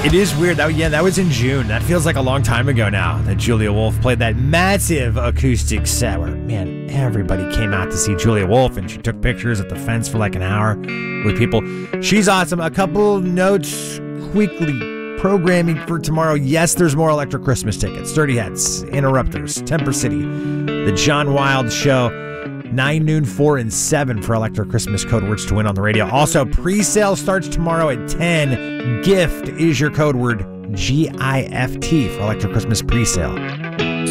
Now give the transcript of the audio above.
It is weird. That was in June. That feels like a long time ago now that Julia Wolf played that massive acoustic set where, man, everybody came out to see Julia Wolf, and she took pictures at the fence for like an hour with people. She's awesome. A couple notes quickly. Programming for tomorrow. Yes, there's more Electric Christmas tickets. Sturdy Heads, Interrupters, Temper City, The John Wild Show, 9, noon, 4, and 7 for Electric Christmas code words to win on the radio. Also, pre-sale starts tomorrow at 10. GIFT is your code word, GIFT, for Electric Christmas pre-sale.